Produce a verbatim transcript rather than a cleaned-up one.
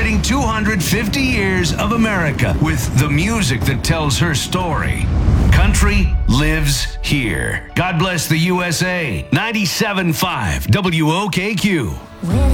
celebrating two hundred fifty years of America with the music that tells her story. Country lives here. God bless the U S A. ninety-seven point five W O K Q.